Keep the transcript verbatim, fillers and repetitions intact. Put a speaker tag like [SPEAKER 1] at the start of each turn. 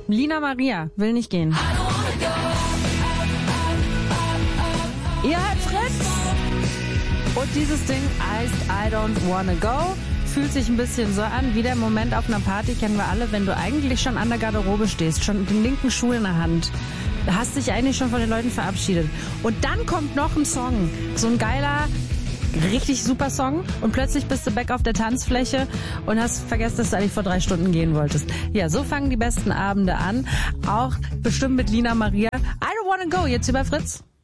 [SPEAKER 1] Lina Maria will nicht gehen. Ihr hört Fritz. Und dieses Ding heißt I Don't Wanna Go. Fühlt sich ein bisschen so an wie der Moment auf einer Party, kennen wir alle, wenn du eigentlich schon an der Garderobe stehst, schon den linken Schuh in der Hand. Du hast dich eigentlich schon von den Leuten verabschiedet. Und dann kommt noch ein Song. So ein geiler, richtig super Song. Und plötzlich bist du back auf der Tanzfläche und hast vergessen, dass du eigentlich vor drei Stunden gehen wolltest. Ja, so fangen die besten Abende an. Auch bestimmt mit Lina Maria. I Don't Wanna Go, jetzt über Fritz.